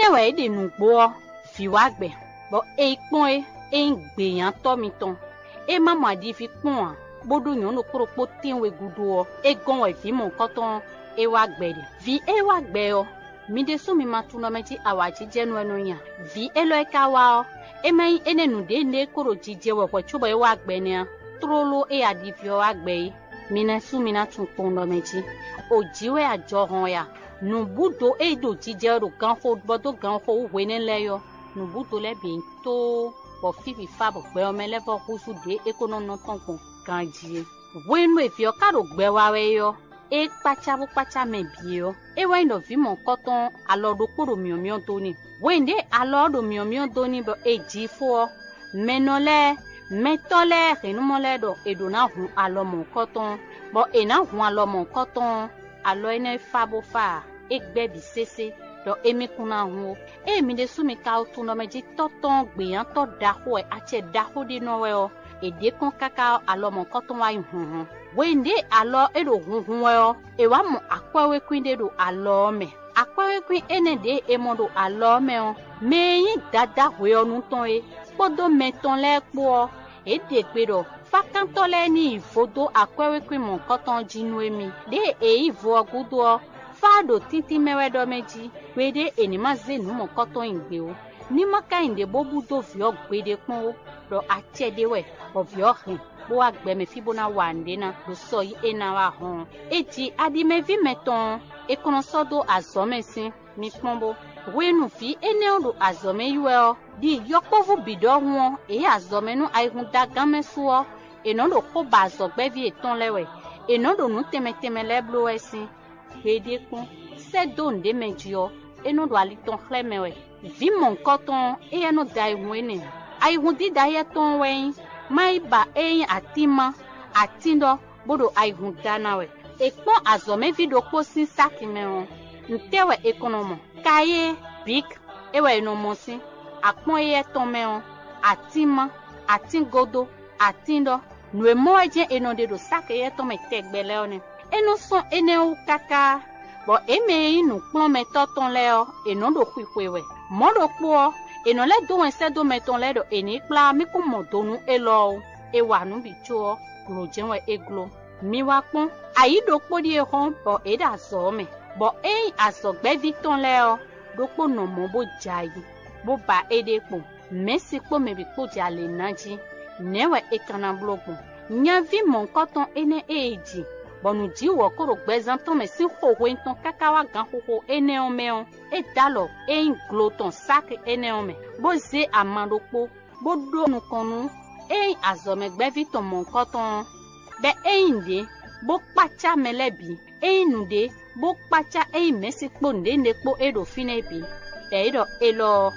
ewe de nugbo fi wa gbe bo e pon e gbeyan to mi ton e mama di fi pon bodo yan no koropo tinwe gudo e gon we fi mo koton e wa gbe de vi e wa gbe o mi de so mi matuno meti awaji jenu enu yan vi elo e ka wa o e mai enenu de ne koro jije we po chubo e wa gbe ni trolo e adi fi wa gbe mina su mina tun pon lo meti ojiwe ajo hon ya nubudo e do jije ro gan fo bodo gan fo we ne le yo nubudo le bi to bo fifi fa bo gbe o mele fo kusu de ekonono ton kon kanji wenu e fi o ka ro gbe wa we yo e pacha me bi o e wa ndo vi mo koton alodo poro miomion to ni wende alodo miomion do ni bo e ji fo menole metole renumole do e do na hu alomo koton bo e na hu alomo koton alo ene fa bo fa e gbe bi sese do emi kuna hu e mi de sumi ka otu no meji toton gbeyan to da ho e ache da ho de no we o e de kon kaka alomo koton wa hu wende alo e do hu we o e wa mo akwawe kwinde do alo me akwawe kwin ene de e mo do alo me o me yin dada we onu ton e podo meton le po e de pe do fakantole ni fodo akwawe kwin mo koton jinu emi de e ivo ogudo fado titi mewedo meji wede enima zenu mo koton ingbe o ni maka inde bobudo vi ogbede pon o do achedewe o vi ohin bo agbe me fibona wande na do so yi ena wa hon eji adime vi meton e kono sodo azomesin mi pombo wenu fi ene odo azome yuwe o di yopovu bido won e azomenu aihun dagame suo eno do ko ba azogbe vi eton lewe eno do nu temeteme leblo esin hede kun se don de mejo eno do aliton khlemewe vi mon koton e eno dai wene ai hundi dai ton wen mai ba e atima atindo bodo ai hunda nawe e pon azome vi do po sin sakime on ntewe ekonomo kaye big ewe no mosin apon e ton me on atima atingodo atindo nwe mo eje eno de do sake ton me tegbele one eno son ene u kaka bo eme inu pon me toton le o eno do kwikwewe mo do po eno le do ense do meton le do eni pla mi ko mo donu elo e wa nu bi cho grojenwe eglo mi wa pon ayi do po di e hon bo e da so me bo e asogbe victon le o do po no mo bo jayi bo ba ede po mesi po me bi po jale naji newe e kana blogo nya vi mon koton ene eji bonu ji wo koro gbezan ton me si hoho ton kakawa gan hoho ene o me on e dalo e ingloton sak ene o me bo ze amandopo bo do nu konu e azome gbevi ton mon koton be e inde bo pacha melebi e nude bo pacha e mesi po nde po e do finebi e do elo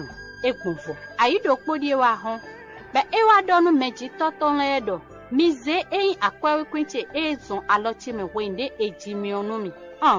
e gunfo ayi do po die wa hon be e wa donu meji toton le do mize e akwawe kwinche ezon alochi me wende ejimi onumi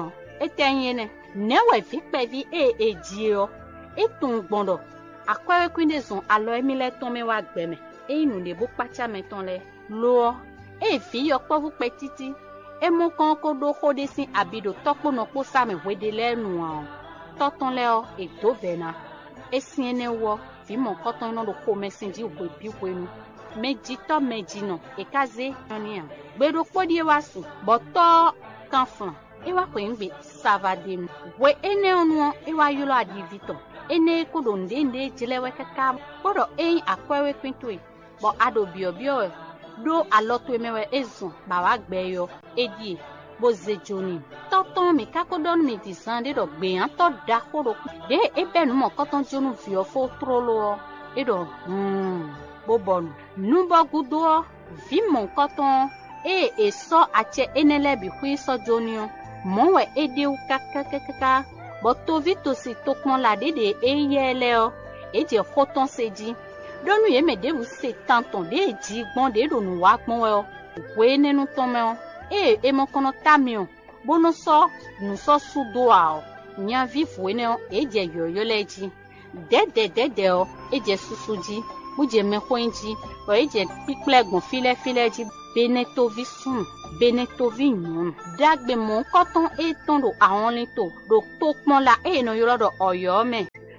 etanyene newe fipe vi ejio etun gbondo akwawe kwinde zon alo emile ton me wa gbeme inu le bo pacha meton le lo e fi yo povu petiti e mo kan ko do khode sin abido topo no po sa me wede lenu an toton le o e do vena e siene wo fi mo koton no do ko mesin di ogbe bi wenu meji to meji no e kaze oni an gbedo podi wasu boto kanfan e wa ko ngbe savade we ene onu e wa yulo adivito ene ko do ndende jilewe kaka bodo e akwewe kwinto e bo ado biobio do aloto emewe ezun ba wa gbeyo edi bo zejoni toton mi kakodon mi disande do gbe an to da koro de ebenu mo koton jonu fi ofo trolo e do bobonu nubo gudo vi mon koton e so ache enele bi hui so jonio monwe ede u kaka boto vito si tokmon la de eyele o eje khoton seji donu ye mede u se tanton de ji gbon de do nu wa gbon o we nenu ton me o e mo kono tamio bono so nu so sudo a o nya vi fu ne o eje yoyo leji de o eje susuji buje mekoinji o eje piklegun file ji benetovi sun benetovi nyun dagbe mon koton e tondo awon lito do to pon la e no yoro do oyo me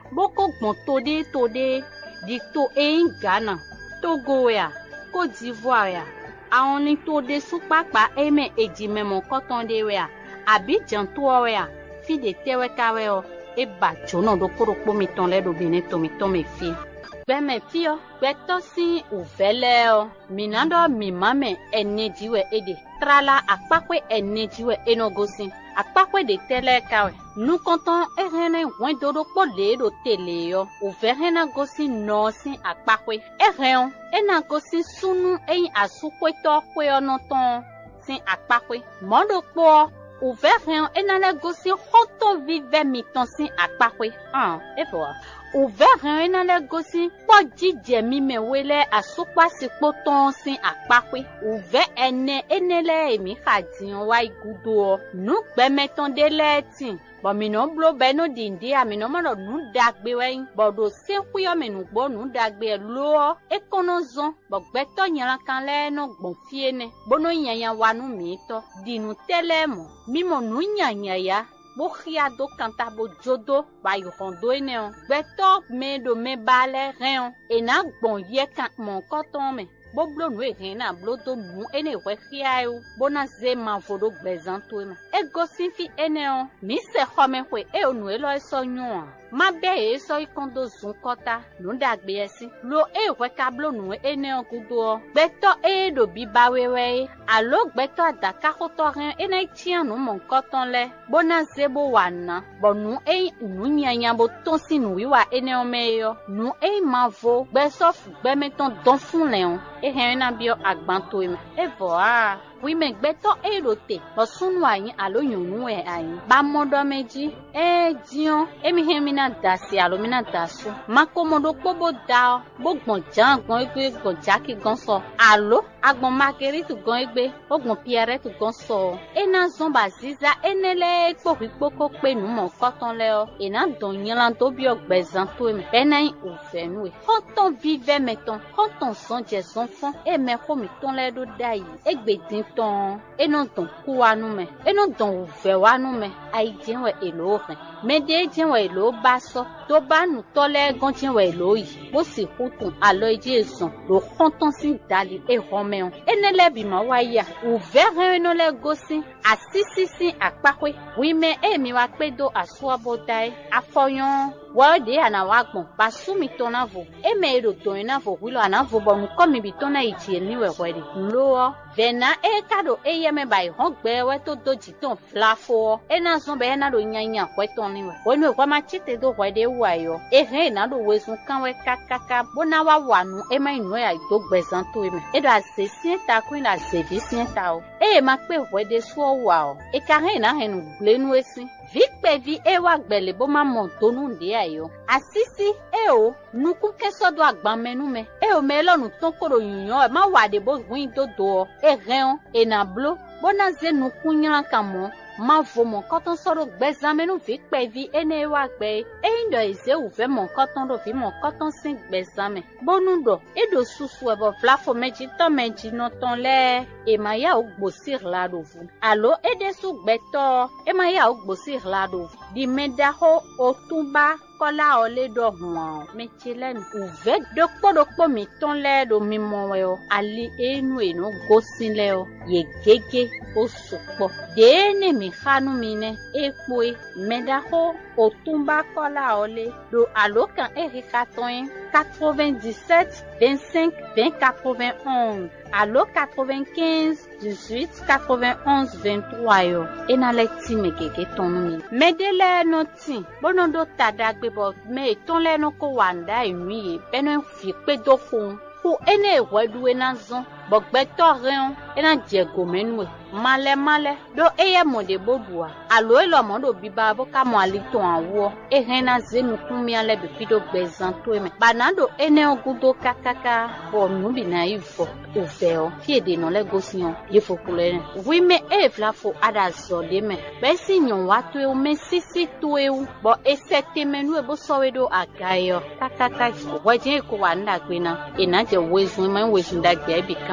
boko gbon tode di to Ghana Togo ya Côte d'Ivoire ya àwọn ni tode supapa eme ejimemo koton de ya Abidjan to ya fi de tewe kawe o e ba jono do koropo mi ton le do bene to mi ton me fi gbeme fi o gbeto si uvele o minando mi mame enejiwe ede trala apakwe enejiwe enogosin apakwe de tele kawe nu konton erene wen dodo po le do tele yo uverena gosin no sin apakwe eren ena gosin sunu eyin asukwe to kwe onoton sin apakwe modo po Ouvert enale gosi hoto vive miton sin akpakwe. Evoa. Ouvert enale gosi po jije mi me wele asukwa sikpo ton sin akpakwe. Ouvert enele emi khadin wa igudo. Nu gbe meton de letin. Bon mi no blo be no dindi a mi no mo nu dagbe we bo do se ku yo me nu gbo nu dagbe lo e kono zon bo gbe to yan kan le no gbon fie ne bono yan wa nu mi to dinu telemo mi mo nu yan ya bo khia do kanta bo jodo ba yo hondo ene o gbe to me do me bale ren e na gbon ye kan mon koton me bo blo nu e na blo do nu ene we khia yo bona ze ma fodo gbezanto ma e gosin fi ene o mi se khome kwe e onu e lo so nyun ma be e so ikondo zun kota nu dagbe esi lo e we ka blo nu ene o kudo gbeto e do bi ba wewe alo gbeto adaka koto ren ene tian nu mon koton le bona ze bo wana bo nu e nu nyanya bo ton sinu wiwa ene o meyo nu e ma vo gbe so fu gbe meton don fun le on e hen na bio agbanto e vo oui me gbeto e rote bo sunu ayin alo yunu e ayin ba modo meji e dion e mi hen mi na dasi alo mi na dasu makomodo pobo da bo gbon jan gbon egbe gbon jaki gan so alo agbon marguerite gan egbe ogbon pierre tu gan so e na zomba ziza enele pokipoko pe nu mo koton le o e na don yan to bi ogbezan to me benin o fenu e konton vive meton konton son je son fon e me ko mi ton le do dai egbe din ton e no don ku anu me e no don ve wanu me ai jenwe elo fen me de jenwe elo ba so to ba nu to le gan jenwe elo yi bo si hutun alo ejesun lo konton si dali e homeon enele bi ma wa ya o verre no le gosi asisi apakwe wi me e mi wa pedo asuabo dai afoyon wa de ana wa gbon ba sumi ton na vo e me ro ton na vo wilo ana vo bo nu komi bi ton na iti ni we kwede lo vena e kado e ye me bai hon gbe we to doji ton flafo e na so be na do nyanya kweton ni we wonu kwa ma chite do kwede wayo e he na do wesun kan we kakaka bona wa wanu e ma inu ya do gbezan to me e do asesin ta queen la sevisin ta o e ma pe kwede so wa o e ka he na henu glenu esi Vikpe vi ewa gbele bo ma montonu ndi ayo. Asisi eo nuku keso do agban menu me. Eo me lonu ton koro yunyo ma wade bo win dodo e reon e na blo bona ze nuku nyan kamo ma vo mon koton soro gbezan menu vikpe vi ene ewa gbe e indo eze uve mon koton do vi mon koton sin gbezan me. Bonu do e do susu e bo flafo meji no ton le e ma ya ogbosir la do vu. Alo e de su gbeto e ma ya ogbosir la do vu. Di medaho otumba kola ole do huan mechelen uve dokpo mi ton le do mi monwe ali enu eno gosin le o ye gege o sopo de ne mi khanu mine epoe medaho otumba kola ole do alokan erikaton 97 25 2091 allo 95 18 91 23 yo enale ti megege tonu mi medele no tin bonodo tadagbe bo me ton le no ko wanda inu ye beno fi pe do fun ku ene wedu na zon bo gbe to ren ena jego menu male do eye mode bodua allo elo modo biba bo ka mo ali ton awo e ren na zenu kunmi ale be fido gbezan to me banado ene ogudo kakaka bo nu bi na ifo ofeo fiede no le gosion ye fokule wi me e flafo ada zo de me be sinyon watu e me sisi to e bo esete menu e bo sowedo agayo kakaka waje ko wanda gbena e na je wezu me wezu da gbe bi kan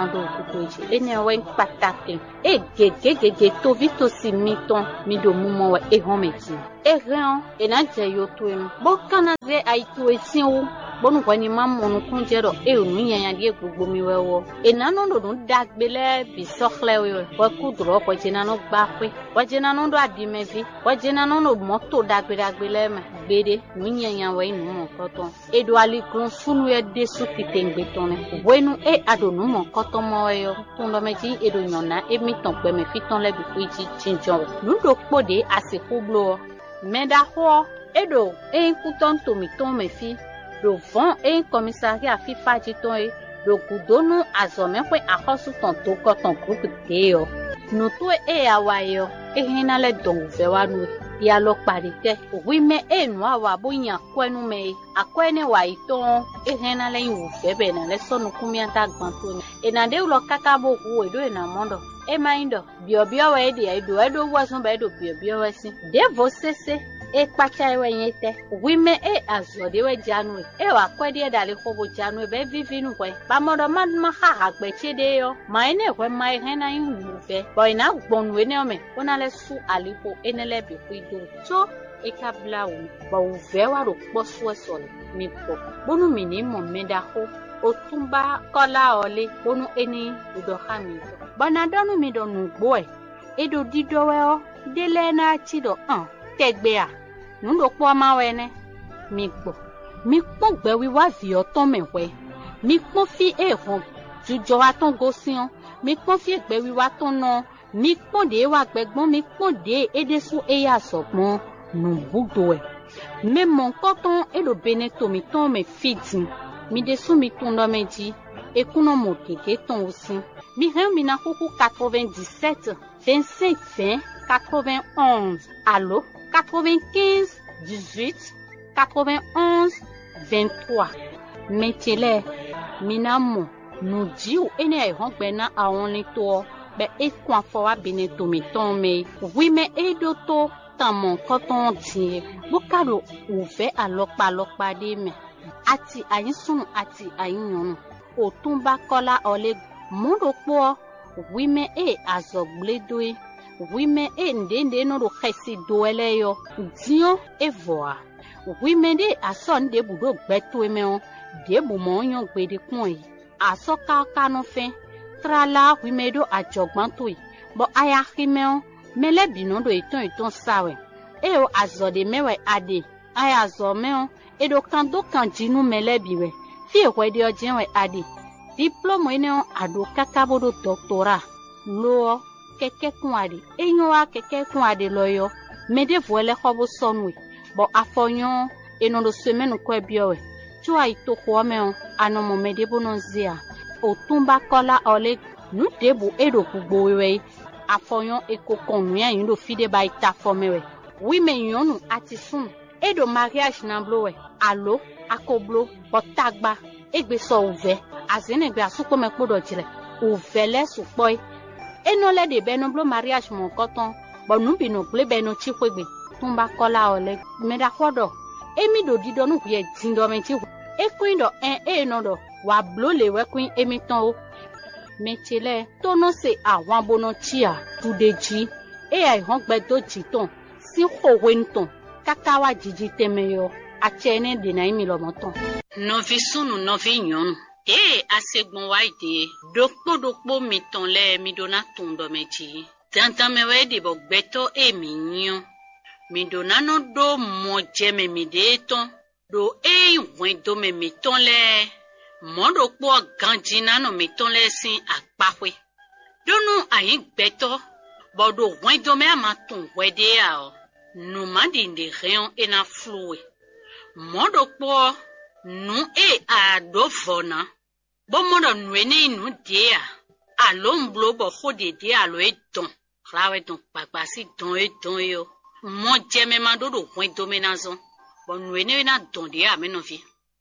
do kutoji ene wen patake e gege to vito si miton mi do mumo we e hometi e ran e na je yo to enu bo kana ze aito esin wo bonu kwani mamonu kunjero e onu yanyan die gbogbo mi wewo e na no do dagbele bi sokhle we ku dro ko jina no gba pe wa jina no do adimevi wa jina no moto dagbele me gbede nu yanyan we nu mo koton e do ali kun funu e de su kitengbe ton wenu e adonu mo koton mo yo ton do meji e do nyona e mi ton pe me fiton le bi ku ji jinjon nu do pode asiko blo meda ho e do e kuton to mi ton me fi do vent et commissariat FIFA jiton do kudonu azome kwe ahosu ton to koton groupe teo no to e awayo e hina le don ve wa nu ya lo parite wi me e nu awa boyan kwenu me akwene wa iton e hina le yu ve be na le sonu kumia ta gban to e na de lo kaka bo ku e do e na mondo e maindo biobio we de e do wasun be do biobio we sin de vo sese e pacha ewe yete wime e azode we janu e wa kwedi e dale khobo janu be vivinu kwe ba modo man ma ha gbe chede yo ma ene kwe ma hena yin fe boy na gbonu ene ome ona le su alipo enele bi kuido so e kabla wo ba wo ve wa ro poso so mi po bonu mi ni mo meda ho otumba kola ole bonu eni udo hami bana donu mi do nu gbo e do dido we o dele na chi do tegbe a nu do po ma we ne mi po gbe wi wa vi o ton me we mi po fi e hon jujo wa ton go sian mi po fi gbe wi wa ton no mi po de wa gbegbon mi po de edesu e ya sopon nu budo e me mon koton e do beneto mi ton me fitin mi desu mi ton do meji e kuno mo keke ton osin mi ren mi na kuku 97 25 20 91 allo 95 18 91 23 metele minamo nujiu ene ai hongbe na awon ni to be e kwa fo wa beneto mi ton me wi me edoto tamon koton ti bukado uve alopa de me ati ayisun ati ayinyonu otumba kola ole mundo po wi me e azogbledoe wime e ndende no ro khesi doele yo dion e voa wime de ason de budo gbeto e meon de bu mo yan gbede kun yi asoka kanu fe trala wime do ajogban to yi bo aya khimeon mele binu do iton sawe e o azode mewe ade aya zo meon e do kan jinu mele biwe fi e kwede ojin we ade diplôme ene ado kakabodo doctorat lo keke kunade enyo wa keke kunade loyo mede voele khobo sonwe bo afonyo eno do semaine ko biowe tuwa ito kwome anomo mede bononzia otumba kola ole nu debu edo gbogbo wewe afonyo ekokonu ya yin do fide ba ita fomewe wi me yonu ati sun edo mariage na blowe allo akoblo otagba egbe so uve azene gbe asuko me podo jire uvele supoi enole de benoblo mariage mon koton bonu binu ple benu chikwegbe tumba kola ole meda kodo emi do dido nu ye tindo me chi ekwin do no do wa blo le we kwin emi ton o mechele tono se awon bono chia tudeji e ai hon gbe do jiton si howenton kakawa jiji temeyo achene de na imi lo moton novi sunu novi nyonu asegbon wa ide dokpo mi ton le mi dona ton do meji tantan me we de bo gbeto mi nyon mi dona no do mo je me mi de ton do wen do me mi ton le mo do po ganjina no mi ton le sin apawe donu ayin gbeto bo do wen do me ama ton we de a no mandi de reon na flue mo do po nu a do fona bo modo nwene nu dia alon blo bo khode dia alo edon rawe don papa si don yo mo jeme mandodo won domination bo nwene na don dia me no fi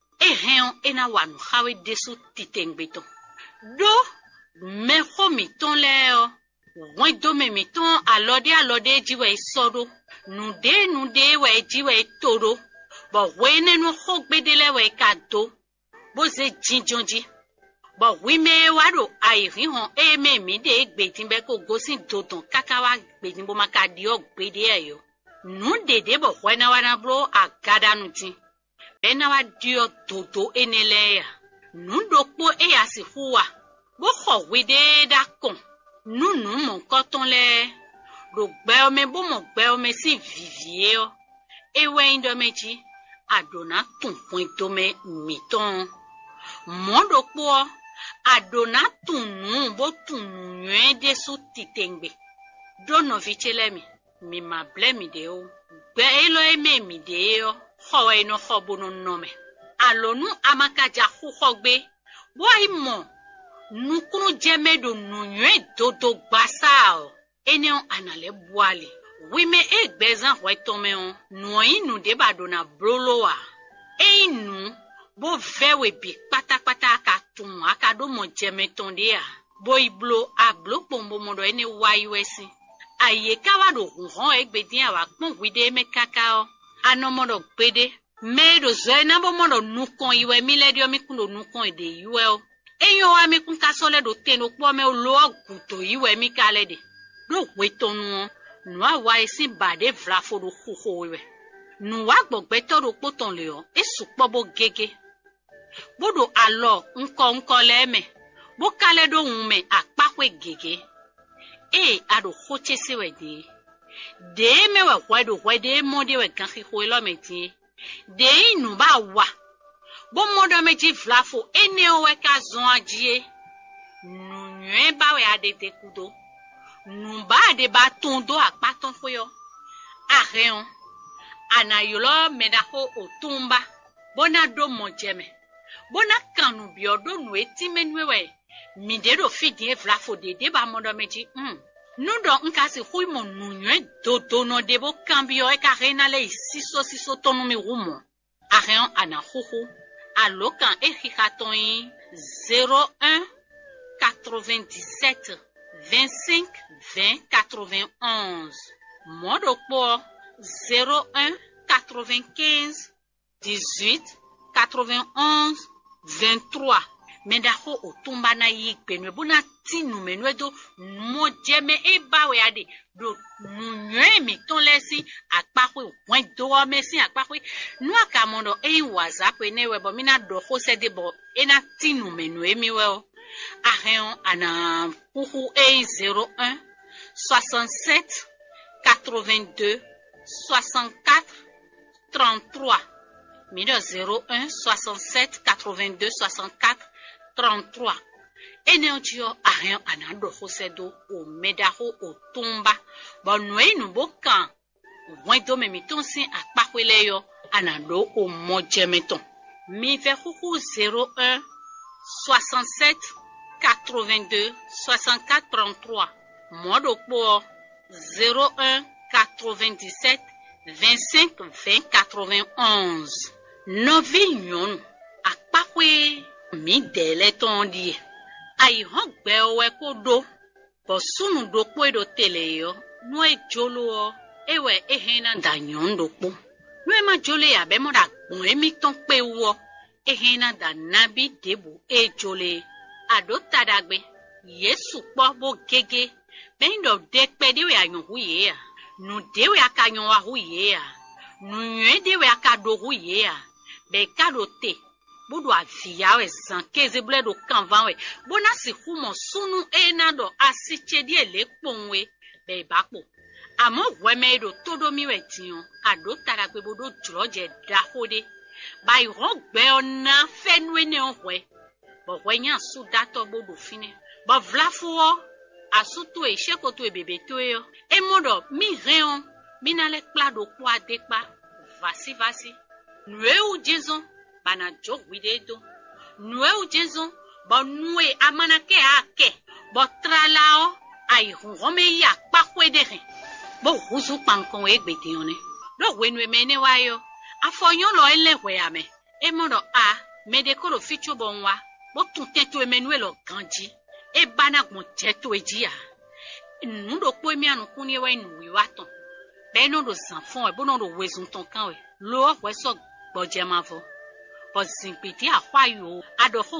ena wanu hawe desu titengbeton do me kho mi ton le o won do me mi ton alode jiwe isodo nu de we jiwe toro bo wene nu kho gbedele we kado bo se jinjonji Bo oui me wado airi hon e me mi de gbetin be ko gosin dodon kakawa gbetin bo maka di o gbede ayo. Nu dede bo wena wana bro agada nuti. Be na wa di o dodo enele ya. Nu dokpo e asifuwa. Bo ho wede da kon. Nu mon koton le. Do gbe o me bo mo gbe o me si vivie o. Ewe indomeji adona tun point me miton. Mondo po adona tunu bo tunu yende su titengbe. Dono vichelemi mi ma blemi de o. Gbe elo eme mi de o. Ho eno ho bono nome. Alonu amakaja hugbe. Bo imo nukunu jeme do nunye dodo gbasa o. Eneon anale boale. Wime egbezan hoitome on. Noi nu deba dona broloa. Einu bo vewe bi patapata aka tun aka do mo jeme tonde a. Bo iblo ablo pombo modo ene waiwesi. Aye kawa do hon egbedin awa pon wide me kakao. Ano modo gbede. Me do zena bo modo nukon iwe mi ledio mi kundo nukon ede iwe o. Eyo wa mi kun kasole do teno po me o lo aguto iwe mi kalede. Do wetonu Nwa wa esi bade vlafo do huhowe. Nwa gbogbe to do poton leo. Esu pobo gege. Bodo alo nko leme. Bo kale do ume akpakwe gege. Ado hoche sewe de. De me we de mode we kanki hoelo meti. De inu ba wa. Bo modo meji vlafo ene owe ka zon ajie. Nwe ba we adete kudo. Numba de batondo akpaton foyo. Areon. Anayolo medaho otumba. Bona do mojeme. Bona kanu biodo nu eti menwewe. Midero fidie vlafo de ba modo meji. Nudo nkasi hui mon nunye dodo no debo kambio e karena le siso tonu mi rumo. Areon ana huhu. Alokan e hikaton 01 97 25 20 91. Modo pour 01 95 18 91 23. Medaho otumba na yikpenwe bona tinu menwedo mo jeme e bawe ade do nunye mi ton lesi akpakwe wen do mesi akpakwe nu akamondo e WhatsApp enewe bo mina do ho se de bo ena tinu menwe mi we o. Areon ana puhu 01 67 82 64 33. Mido 01 67 82 64 33. Eneo areon ana do hosedo o medaho o tumba. Bonwe nu bokan. Wendo me mitonsin akpakweleyo ana do o mojemeton. Mi ve huhu 01 67 82 64 33. Modo pour 01 97 25 20 91. Novillion akpakwe mi dele tondi. Ai hogbe owe kodo. Posunu do do teleyo. No e jolo ewe ehena danyon do po. No e ma jole ya be mo da gbon emi ton pe wo. Ehena da nabi debu e jole. Ado tadagbe. Yesu po bo gege. Bendo dekpe dewe ayon huye ya. Nu dewe akanyon wa huye ya. Nu nye dewe akado huye ya. Be kado te. Bodo avia we zankeze bledo kanvan we. Bona si humo sunu enado asiche die le ponwe. Be bakpo. Amo wemedo todo miwe tiyon. Ado tadagbe bodo droje dahode. Ba yon gbe ona fenwe ne onwe. Bo wenyan su dato bodo fine. Bo vlafo asutu e shekoto e bebeto yo. E modo mi reon. Minale klado kwa dekpa. Vasi. Nwe ou jezon. Bana jok widedo. Nwe ou jezon. Bo nwe amanake ake. Bo tralao. Ay rome ya pakwe deren. Bo huzu pankon e gbete yone. Do wenwe mene wayo. Afonyon lo elewe ame. E modo a. Medekoro ficho bonwa. Bo tunteto e menwe lo ganji. E bana gon teto e jia. Nundo kwe mi anu kunye we nuwi waton. Beno do zanfon e bono do wezun ton kan we. Lo we so gbojema vo. Bo zinpiti a kwayo. Ado